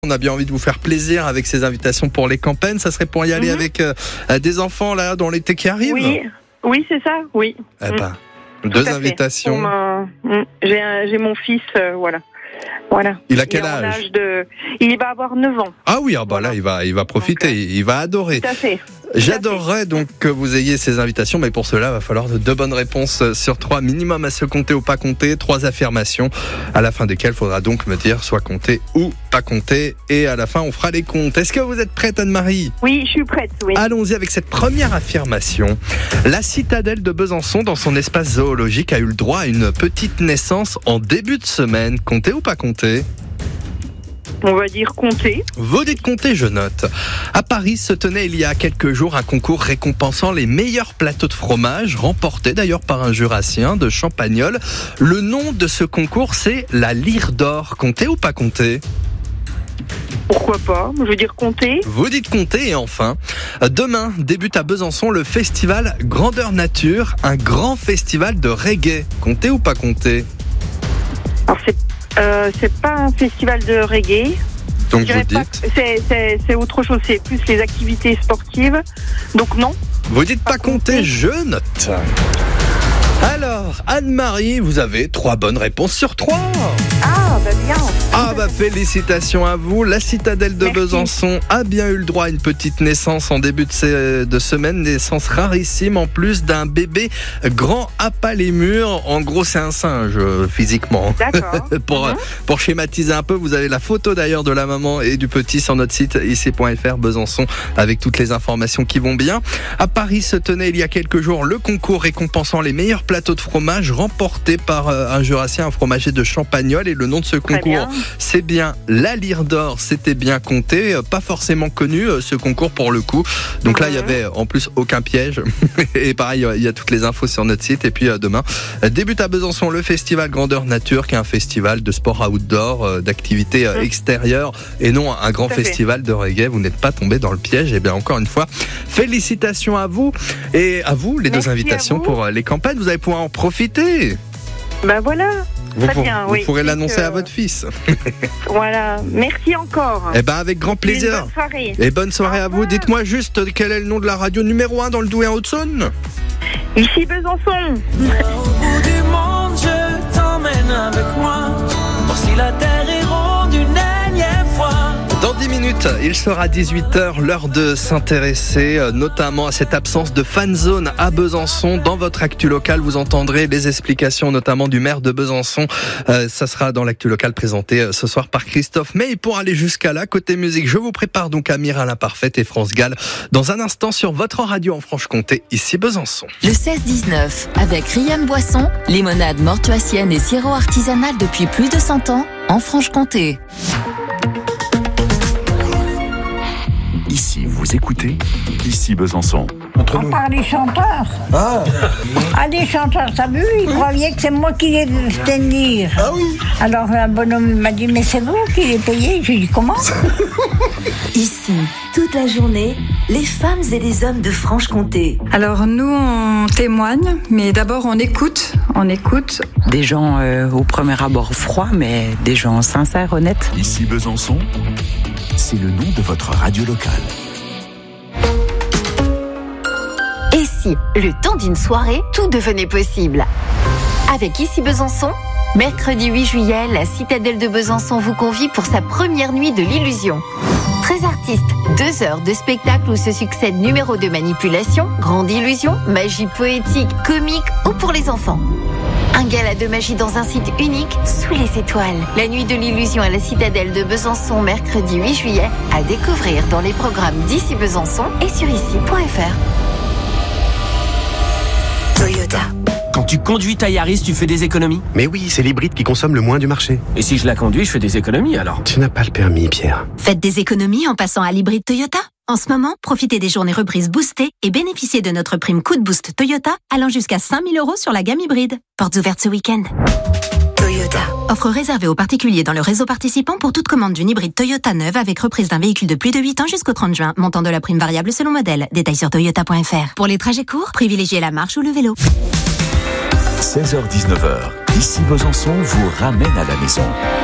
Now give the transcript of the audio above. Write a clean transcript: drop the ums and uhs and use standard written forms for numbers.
On a bien envie de vous faire plaisir avec ces invitations pour les campagnes. Ça serait pour y aller avec des enfants là dans l'été qui arrive. Oui, c'est ça, oui. Eh ben, deux invitations. J'ai mon fils, voilà. Il a quel âge? Il va avoir 9 ans. Ah oui, là il va profiter, donc, il va adorer. Tout à fait. J'adorerais donc que vous ayez ces invitations, mais pour cela, il va falloir 2 bonnes réponses sur 3 minimum à se compter ou pas compter, 3 affirmations à la fin desquelles il faudra donc me dire soit compter ou pas compter, et à la fin on fera les comptes. Est-ce que vous êtes prête, Anne-Marie? Oui, je suis prête, oui. Allons-y avec cette première affirmation. La citadelle de Besançon, dans son espace zoologique, a eu le droit à une petite naissance en début de semaine. Compter ou pas compter? On va dire compter. Vous dites compter, je note. À Paris se tenait il y a quelques jours un concours récompensant les meilleurs plateaux de fromage, remporté d'ailleurs par un jurassien de Champagnole. Le nom de ce concours, c'est la Lyre d'Or. Compter ou pas compter? Pourquoi pas? Je veux dire compter. Vous dites compter. Et enfin, demain débute à Besançon le festival Grandeur Nature, un grand festival de reggae. Compter ou pas compter? Alors c'est pas un festival de reggae. Donc vous dites c'est autre chose, c'est plus les activités sportives. Donc non. Vous dites pas compter, je note. Alors, Anne-Marie, vous avez 3 bonnes réponses sur 3. Ah, bah bien. Ah, bah félicitations à vous. La citadelle de Besançon a bien eu le droit à une petite naissance en début de semaine. Naissance rarissime en plus d'un bébé grand à pas les murs. En gros, c'est un singe physiquement. D'accord. Pour schématiser un peu, vous avez la photo d'ailleurs de la maman et du petit sur notre site ici.fr Besançon avec toutes les informations qui vont bien. À Paris se tenait il y a quelques jours le concours récompensant les meilleurs plateaux de fromage remporté par un jurassien, un fromager de Champagnole, et le nom de ce concours, c'est bien la Lyre d'Or. C'était bien compté, pas forcément connu ce concours pour le coup. Donc là, il y avait en plus aucun piège. Et pareil, il y a toutes les infos sur notre site. Et puis demain débute à Besançon le festival Grandeur Nature, qui est un festival de sport outdoor, d'activités extérieures, et non un grand festival de reggae. Vous n'êtes pas tombé dans le piège. Et bien encore une fois, félicitations à vous, et à vous les 2 invitations pour les campagnes. Vous allez pouvoir en profiter. Ben voilà. Vous pourrez l'annoncer à votre fils. Voilà, merci encore. Eh ben avec grand plaisir. Bonne soirée. Et bonne soirée à vous. Dites-moi juste quel est le nom de la radio numéro 1 dans le Doubs et en Haute-Saône. Ici Besançon. Au bout du monde, je t'emmène avec moi. Pour si la terre est ronde une énième fois. Dans 10 minutes, il sera 18h, l'heure de s'intéresser notamment à cette absence de fan zone à Besançon. Dans votre actu local, vous entendrez les explications notamment du maire de Besançon. Ça sera dans l'actu local présenté ce soir par Christophe. Mais pour aller jusqu'à là, côté musique, je vous prépare donc Amira l'Imparfaite et France Gall dans un instant sur votre radio en Franche-Comté, ici Besançon. Le 16-19, avec Riam Boisson, limonade mortuacienne et sirop artisanal depuis plus de 100 ans en Franche-Comté. Ici, vous écoutez, ici Besançon. On parle des chanteurs. Les chanteurs, t'as vu, ils croyaient que c'est moi qui les faisais venir. Ah oui. Alors un bonhomme m'a dit, mais c'est vous qui les payez. Je lui ai dit, comment? Ici, toute la journée, les femmes et les hommes de Franche-Comté. Alors nous, on témoigne, mais d'abord on écoute. Des gens au premier abord froids, mais des gens sincères, honnêtes. Ici Besançon, c'est le nom de votre radio locale. Et si, le temps d'une soirée, tout devenait possible? Avec Ici Besançon, mercredi 8 juillet, la citadelle de Besançon vous convie pour sa première nuit de l'illusion. 13 artistes, 2 heures de spectacle où se succèdent numéros de manipulation, grande illusion, magie poétique, comique ou pour les enfants. Un gala de magie dans un site unique, sous les étoiles. La nuit de l'illusion à la citadelle de Besançon, mercredi 8 juillet, à découvrir dans les programmes d'Ici Besançon et sur ici.fr. Toyota. Quand tu conduis ta Yaris, tu fais des économies? Mais oui, c'est l'hybride qui consomme le moins du marché. Et si je la conduis, je fais des économies alors? Tu n'as pas le permis, Pierre. Faites des économies en passant à l'hybride Toyota. En ce moment, profitez des journées reprises boostées et bénéficiez de notre prime coup de boost Toyota allant jusqu'à 5 000 € sur la gamme hybride. Portes ouvertes ce week-end. Toyota. Offre réservée aux particuliers dans le réseau participant pour toute commande d'une hybride Toyota neuve avec reprise d'un véhicule de plus de 8 ans jusqu'au 30 juin. Montant de la prime variable selon modèle. Détails sur toyota.fr. Pour les trajets courts, privilégiez la marche ou le vélo. 16h-19h, ici Besançon vous ramène à la maison.